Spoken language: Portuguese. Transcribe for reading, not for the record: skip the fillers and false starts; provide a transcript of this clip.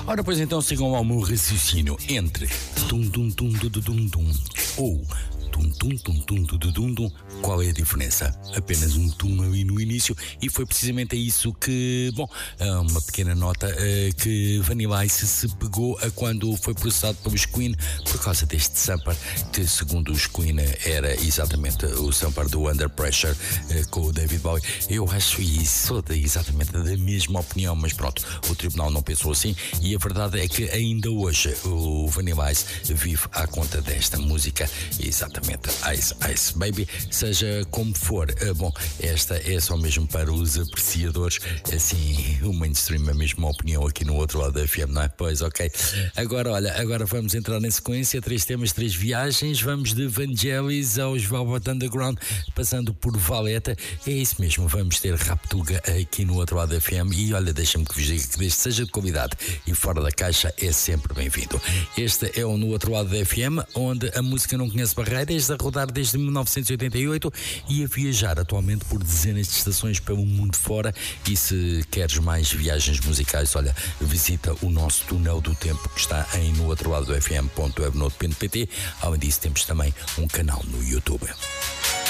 Ora, pois então sigam ao meu raciocínio entre tum-tum-tum-tum-tum-tum ou tum-tum-tum-tum-tum-tum. Qual é a diferença? Apenas um tum ali no início, e foi precisamente a isso que, uma pequena nota que Vanilla Ice se pegou a quando foi processado pelos Queen por causa deste sampler, que segundo os Queen era exatamente o sampler do Under Pressure com o David Bowie. Eu acho isso, sou exatamente da mesma opinião, mas pronto, o tribunal não pensou assim, e a verdade é que ainda hoje o Vanilla Ice vive à conta desta música, exatamente, Ice Ice Baby. Seja como for, esta é só mesmo para os apreciadores, assim, o mainstream, a mesma opinião aqui no outro lado da FM, não é? Pois, ok. Agora vamos entrar em sequência, 3 temas, 3 viagens, vamos de Vangelis aos Velvet Underground, passando por Valeta, é isso mesmo, vamos ter Raptuga aqui no outro lado da FM, e olha, deixa-me que vos diga que desde seja de qualidade e fora da caixa é sempre bem-vindo. Este é o No Outro Lado da FM, onde a música não conhece barreiras, a rodar desde 1988 e a viajar atualmente por dezenas de estações pelo mundo fora. E se queres mais viagens musicais, olha, visita o nosso túnel do tempo que está em nootroladofm.webnode.pt. Além disso, temos também um canal no YouTube.